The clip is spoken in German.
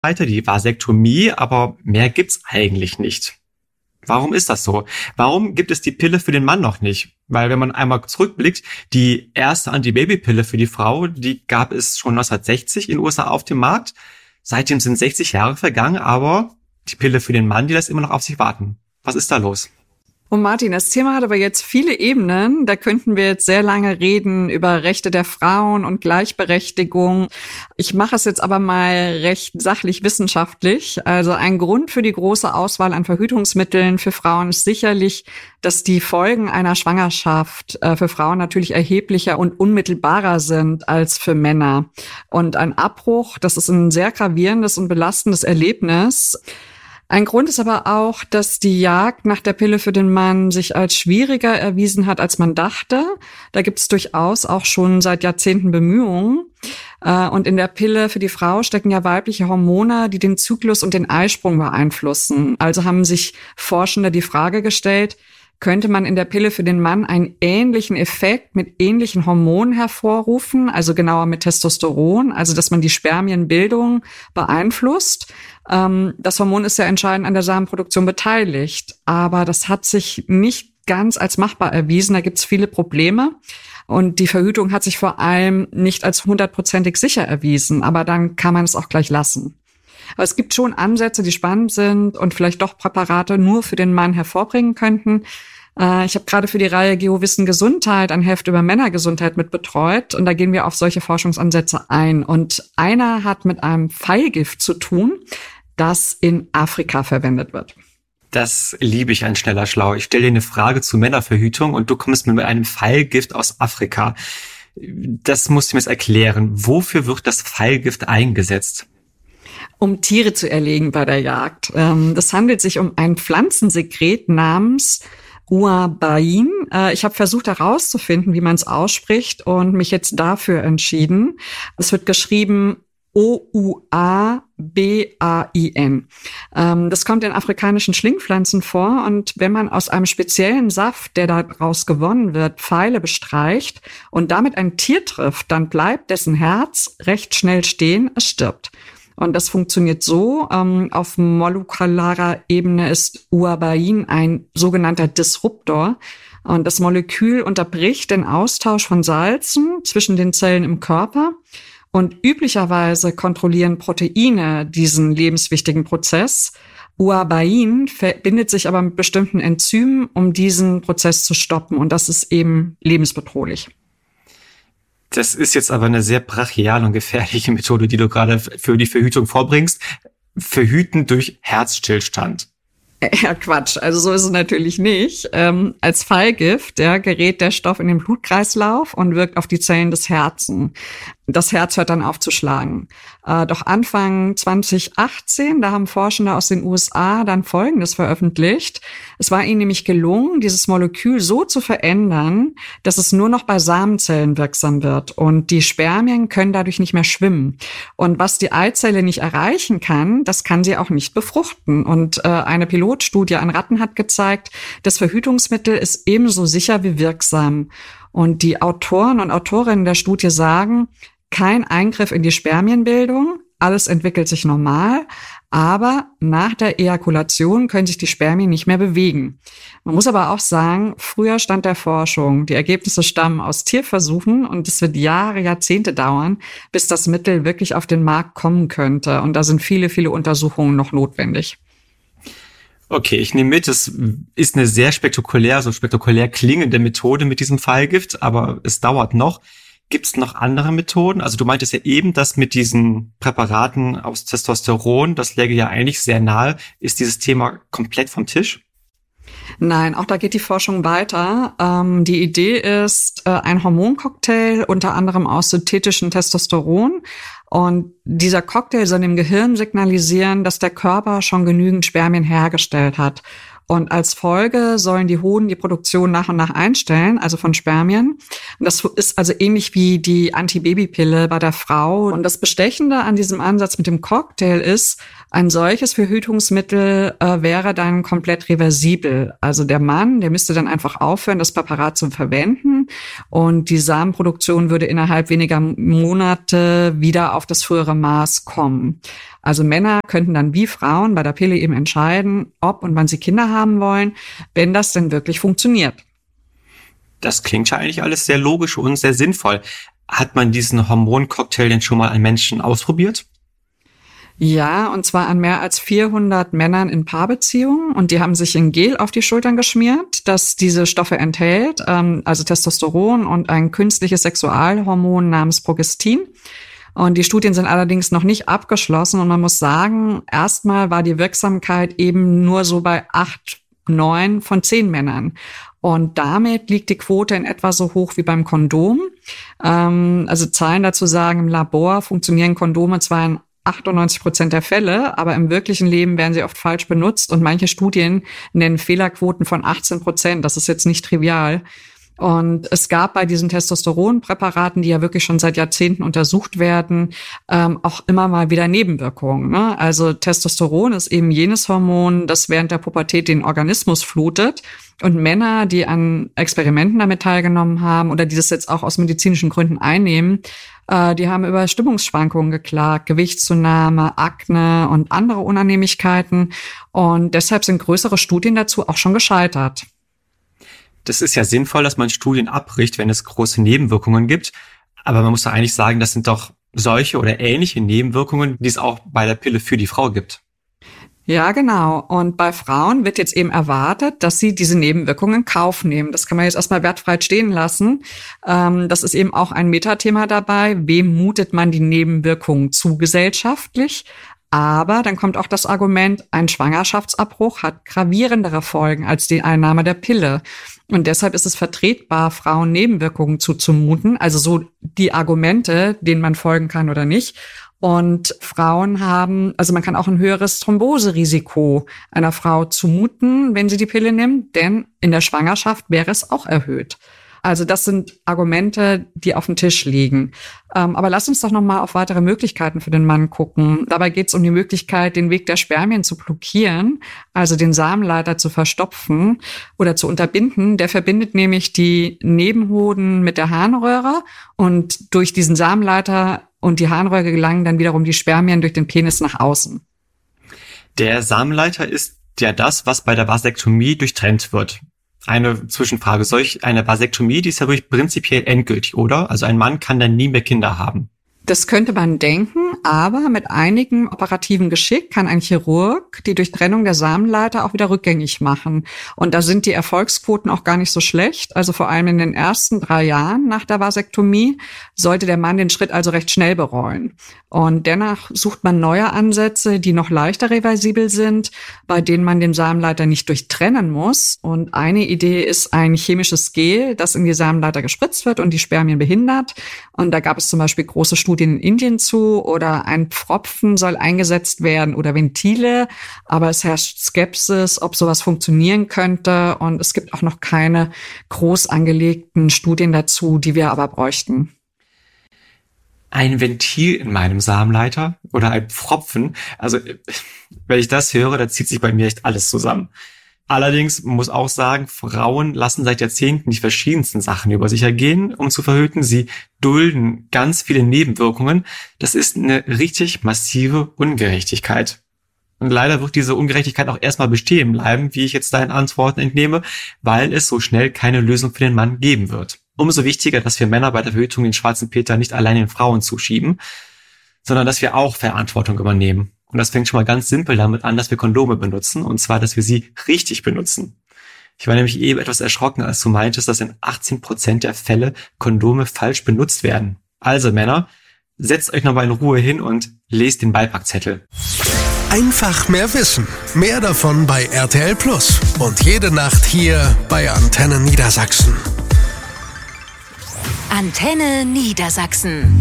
weiter, die Vasektomie, aber mehr gibt's eigentlich nicht. Warum ist das so? Warum gibt es die Pille für den Mann noch nicht? Weil wenn man einmal zurückblickt, die erste Antibabypille für die Frau, die gab es schon 1960 in den USA auf dem Markt. Seitdem sind 60 Jahre vergangen, aber die Pille für den Mann, die lässt immer noch auf sich warten. Was ist da los? Und Martin, das Thema hat aber jetzt viele Ebenen. Da könnten wir jetzt sehr lange reden über Rechte der Frauen und Gleichberechtigung. Ich mache es jetzt aber mal recht sachlich wissenschaftlich. Also ein Grund für die große Auswahl an Verhütungsmitteln für Frauen ist sicherlich, dass die Folgen einer Schwangerschaft für Frauen natürlich erheblicher und unmittelbarer sind als für Männer. Und ein Abbruch, das ist ein sehr gravierendes und belastendes Erlebnis. Ein Grund ist aber auch, dass die Jagd nach der Pille für den Mann sich als schwieriger erwiesen hat, als man dachte. Da gibt es durchaus auch schon seit Jahrzehnten Bemühungen. Und in der Pille für die Frau stecken ja weibliche Hormone, die den Zyklus und den Eisprung beeinflussen. Also haben sich Forschende die Frage gestellt, könnte man in der Pille für den Mann einen ähnlichen Effekt mit ähnlichen Hormonen hervorrufen, also genauer mit Testosteron, also dass man die Spermienbildung beeinflusst. Das Hormon ist ja entscheidend an der Samenproduktion beteiligt, aber das hat sich nicht ganz als machbar erwiesen. Da gibt es viele Probleme und die Verhütung hat sich vor allem nicht als 100%ig sicher erwiesen, aber dann kann man es auch gleich lassen. Aber es gibt schon Ansätze, die spannend sind und vielleicht doch Präparate nur für den Mann hervorbringen könnten. Ich habe gerade für die Reihe GeoWissen Gesundheit ein Heft über Männergesundheit mit betreut und da gehen wir auf solche Forschungsansätze ein. Und einer hat mit einem Pfeilgift zu tun, das in Afrika verwendet wird. Das liebe ich, ein schneller Schlau. Ich stelle dir eine Frage zu Männerverhütung und du kommst mit einem Pfeilgift aus Afrika. Das musst du mir jetzt erklären. Wofür wird das Pfeilgift eingesetzt? Um Tiere zu erlegen bei der Jagd. Das handelt sich um ein Pflanzensekret namens Ouabain. Ich habe versucht herauszufinden, wie man es ausspricht und mich jetzt dafür entschieden. Es wird geschrieben Ouabain. Das kommt in afrikanischen Schlingpflanzen vor und wenn man aus einem speziellen Saft, der daraus gewonnen wird, Pfeile bestreicht und damit ein Tier trifft, dann bleibt dessen Herz recht schnell stehen, es stirbt. Und das funktioniert so, auf molekularer Ebene ist Ouabain ein sogenannter Disruptor. Und das Molekül unterbricht den Austausch von Salzen zwischen den Zellen im Körper. Und üblicherweise kontrollieren Proteine diesen lebenswichtigen Prozess. Ouabain verbindet sich aber mit bestimmten Enzymen, um diesen Prozess zu stoppen. Und das ist eben lebensbedrohlich. Das ist jetzt aber eine sehr brachiale und gefährliche Methode, die du gerade für die Verhütung vorbringst. Verhüten durch Herzstillstand. Ja, Quatsch. Also so ist es natürlich nicht. Als Fallgift gerät der Stoff in den Blutkreislauf und wirkt auf die Zellen des Herzens. Das Herz hört dann auf zu schlagen. Doch Anfang 2018, da haben Forschende aus den USA dann Folgendes veröffentlicht. Es war ihnen nämlich gelungen, dieses Molekül so zu verändern, dass es nur noch bei Samenzellen wirksam wird. Und die Spermien können dadurch nicht mehr schwimmen. Und was die Eizelle nicht erreichen kann, das kann sie auch nicht befruchten. Und eine Pilotstudie an Ratten hat gezeigt, das Verhütungsmittel ist ebenso sicher wie wirksam. Und die Autoren und Autorinnen der Studie sagen, kein Eingriff in die Spermienbildung, alles entwickelt sich normal, aber nach der Ejakulation können sich die Spermien nicht mehr bewegen. Man muss aber auch sagen, früher stand der Forschung, die Ergebnisse stammen aus Tierversuchen und es wird Jahre, Jahrzehnte dauern, bis das Mittel wirklich auf den Markt kommen könnte. Und da sind viele, viele Untersuchungen noch notwendig. Okay, ich nehme mit, es ist eine sehr spektakulär klingende Methode mit diesem Pfeilgift, aber es dauert noch. Gibt es noch andere Methoden? Also du meintest ja eben, dass mit diesen Präparaten aus Testosteron, das läge ja eigentlich sehr nahe. Ist dieses Thema komplett vom Tisch? Nein, auch da geht die Forschung weiter. Die Idee ist ein Hormoncocktail, unter anderem aus synthetischen Testosteron. Und dieser Cocktail soll dem Gehirn signalisieren, dass der Körper schon genügend Spermien hergestellt hat. Und als Folge sollen die Hoden die Produktion nach und nach einstellen, also von Spermien. Und das ist also ähnlich wie die Antibabypille bei der Frau. Und das Bestechende an diesem Ansatz mit dem Cocktail ist, ein solches Verhütungsmittel wäre dann komplett reversibel. Also der Mann, der müsste dann einfach aufhören, das Präparat zu verwenden. Und die Samenproduktion würde innerhalb weniger Monate wieder auf das frühere Maß kommen. Also Männer könnten dann wie Frauen bei der Pille eben entscheiden, ob und wann sie Kinder haben wollen, wenn das denn wirklich funktioniert. Das klingt ja eigentlich alles sehr logisch und sehr sinnvoll. Hat man diesen Hormoncocktail denn schon mal an Menschen ausprobiert? Ja, und zwar an mehr als 400 Männern in Paarbeziehungen, und die haben sich ein Gel auf die Schultern geschmiert, das diese Stoffe enthält, also Testosteron und ein künstliches Sexualhormon namens Progestin. Und die Studien sind allerdings noch nicht abgeschlossen, und man muss sagen, erstmal war die Wirksamkeit eben nur so bei 8, 9 von 10 Männern. Und damit liegt die Quote in etwa so hoch wie beim Kondom. Also Zahlen dazu sagen, im Labor funktionieren Kondome zwar in 98% der Fälle, aber im wirklichen Leben werden sie oft falsch benutzt, und manche Studien nennen Fehlerquoten von 18%. Das ist jetzt nicht trivial. Und es gab bei diesen Testosteronpräparaten, die ja wirklich schon seit Jahrzehnten untersucht werden, auch immer mal wieder Nebenwirkungen, ne? Also Testosteron ist eben jenes Hormon, das während der Pubertät den Organismus flutet. Und Männer, die an Experimenten damit teilgenommen haben oder die das jetzt auch aus medizinischen Gründen einnehmen, die haben über Stimmungsschwankungen geklagt, Gewichtszunahme, Akne und andere Unannehmlichkeiten. Und deshalb sind größere Studien dazu auch schon gescheitert. Das ist ja sinnvoll, dass man Studien abbricht, wenn es große Nebenwirkungen gibt. Aber man muss doch eigentlich sagen, das sind doch solche oder ähnliche Nebenwirkungen, die es auch bei der Pille für die Frau gibt. Ja, genau. Und bei Frauen wird jetzt eben erwartet, dass sie diese Nebenwirkungen in Kauf nehmen. Das kann man jetzt erstmal wertfrei stehen lassen. Das ist eben auch ein Metathema dabei. Wem mutet man die Nebenwirkungen zu gesellschaftlich? Aber dann kommt auch das Argument, ein Schwangerschaftsabbruch hat gravierendere Folgen als die Einnahme der Pille. Und deshalb ist es vertretbar, Frauen Nebenwirkungen zuzumuten. Also so die Argumente, denen man folgen kann oder nicht. Und Frauen haben, also man kann auch ein höheres Thromboserisiko einer Frau zumuten, wenn sie die Pille nimmt, denn in der Schwangerschaft wäre es auch erhöht. Also das sind Argumente, die auf dem Tisch liegen. Aber lass uns doch nochmal auf weitere Möglichkeiten für den Mann gucken. Dabei geht es um die Möglichkeit, den Weg der Spermien zu blockieren, also den Samenleiter zu verstopfen oder zu unterbinden. Der verbindet nämlich die Nebenhoden mit der Harnröhre, und durch diesen Samenleiter und die Harnröhre gelangen dann wiederum die Spermien durch den Penis nach außen. Der Samenleiter ist ja das, was bei der Vasektomie durchtrennt wird. Eine Zwischenfrage, solch eine Vasektomie, die ist ja wirklich prinzipiell endgültig, oder? Also ein Mann kann dann nie mehr Kinder haben. Das könnte man denken, aber mit einigem operativen Geschick kann ein Chirurg die Durchtrennung der Samenleiter auch wieder rückgängig machen. Und da sind die Erfolgsquoten auch gar nicht so schlecht. Also vor allem in den ersten 3 Jahren nach der Vasektomie sollte der Mann den Schritt also recht schnell bereuen. Und dennoch sucht man neue Ansätze, die noch leichter reversibel sind, bei denen man den Samenleiter nicht durchtrennen muss. Und eine Idee ist ein chemisches Gel, das in die Samenleiter gespritzt wird und die Spermien behindert. Und da gab es zum Beispiel große Studien in Indien zu, oder ein Pfropfen soll eingesetzt werden oder Ventile. Aber es herrscht Skepsis, ob sowas funktionieren könnte. Und es gibt auch noch keine groß angelegten Studien dazu, die wir aber bräuchten. Ein Ventil in meinem Samenleiter oder ein Pfropfen. Also, wenn ich das höre, da zieht sich bei mir echt alles zusammen. Allerdings muss auch sagen, Frauen lassen seit Jahrzehnten die verschiedensten Sachen über sich ergehen, um zu verhüten. Sie dulden ganz viele Nebenwirkungen. Das ist eine richtig massive Ungerechtigkeit. Und leider wird diese Ungerechtigkeit auch erstmal bestehen bleiben, wie ich jetzt deinen Antworten entnehme, weil es so schnell keine Lösung für den Mann geben wird. Umso wichtiger, dass wir Männer bei der Verhütung den schwarzen Peter nicht allein den Frauen zuschieben, sondern dass wir auch Verantwortung übernehmen. Und das fängt schon mal ganz simpel damit an, dass wir Kondome benutzen, und zwar, dass wir sie richtig benutzen. Ich war nämlich eben etwas erschrocken, als du meintest, dass in 18% der Fälle Kondome falsch benutzt werden. Also Männer, setzt euch nochmal in Ruhe hin und lest den Beipackzettel. Einfach mehr Wissen. Mehr davon bei RTL Plus. Und jede Nacht hier bei Antenne Niedersachsen. Antenne Niedersachsen.